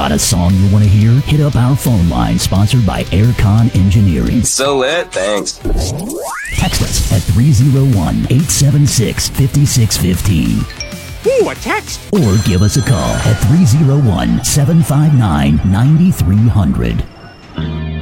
Got a song you want to hear? Hit up our phone line sponsored by Aircon Engineering. So lit, thanks. Text us at 301-876-5615. Ooh, a text. Or give us a call at 301-759-9300.